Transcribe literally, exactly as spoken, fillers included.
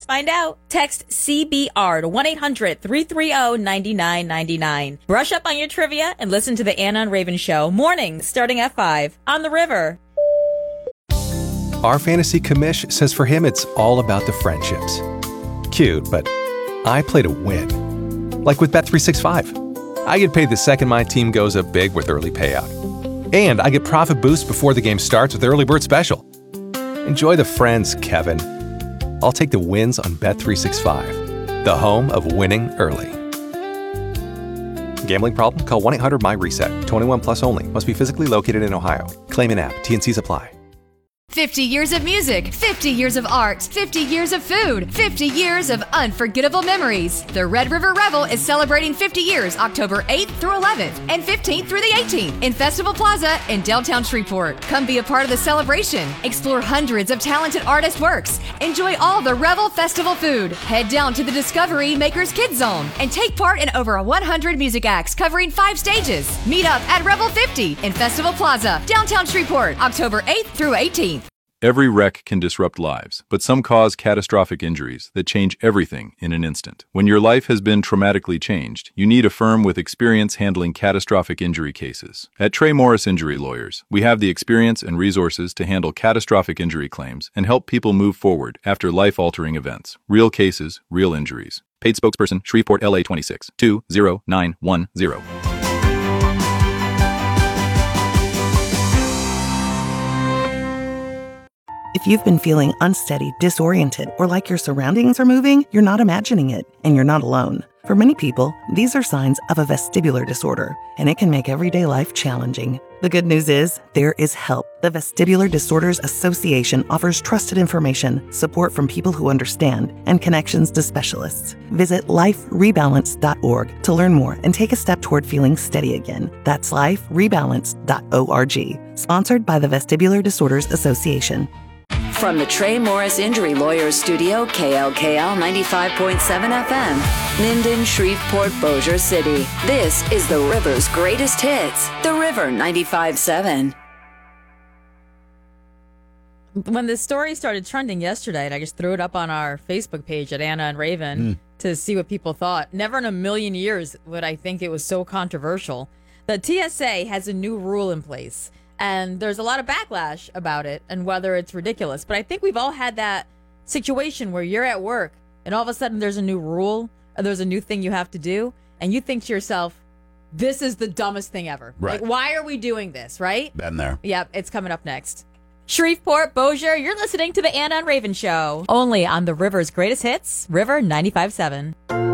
find out. Text C B R to one eight hundred three three zero nine nine nine nine. Brush up on your trivia and listen to the Anna and Raven Show mornings starting at five on the River. Our fantasy commish says for him it's all about the friendships. Cute, but I play to win. Like with Bet three sixty-five. I get paid the second my team goes up big with early payout. And I get profit boost before the game starts with Early Bird Special. Enjoy the friends, Kevin. I'll take the wins on Bet three sixty-five, the home of winning early. Gambling problem? Call one eight hundred M Y reset. twenty-one plus only. Must be physically located in Ohio. Claim in app. T N Cs apply. fifty years of music, fifty years of art, fifty years of food, fifty years of unforgettable memories. The Red River Revel is celebrating fifty years October eighth through eleventh and fifteenth through the eighteenth in Festival Plaza in downtown Shreveport. Come be a part of the celebration. Explore hundreds of talented artist works. Enjoy all the Revel Festival food. Head down to the Discovery Makers Kids Zone and take part in over one hundred music acts covering five stages. Meet up at Revel fifty in Festival Plaza, downtown Shreveport, October eighth through eighteenth. Every wreck can disrupt lives, but some cause catastrophic injuries that change everything in an instant. When your life has been traumatically changed, you need a firm with experience handling catastrophic injury cases. At Trey Morris Injury Lawyers, we have the experience and resources to handle catastrophic injury claims and help people move forward after life-altering events. Real cases, real injuries. Paid spokesperson, Shreveport, L A twenty-six two zero nine one zero. If you've been feeling unsteady, disoriented, or like your surroundings are moving, you're not imagining it, and you're not alone. For many people, these are signs of a vestibular disorder, and it can make everyday life challenging. The good news is, there is help. The Vestibular Disorders Association offers trusted information, support from people who understand, and connections to specialists. Visit life rebalance dot org to learn more and take a step toward feeling steady again. That's life rebalance dot org. Sponsored by the Vestibular Disorders Association. From the Trey Morris Injury Lawyers Studio, K L K L ninety-five point seven F M, Minden, Shreveport, Bossier City. This is the River's greatest hits, the River ninety-five point seven. When this story started trending yesterday, and I just threw it up on our Facebook page at Anna and Raven mm. to see what people thought. Never in a million years would I think it was so controversial. The T S A has a new rule in place. And there's a lot of backlash about it and whether it's ridiculous. But I think we've all had that situation where you're at work and all of a sudden there's a new rule or there's a new thing you have to do. And you think to yourself, this is the dumbest thing ever. Right. Like, why are we doing this, right? Been there. Yep, it's coming up next. Shreveport, Bossier, you're listening to the Anna and Raven Show. Only on the River's greatest hits, River ninety-five point seven.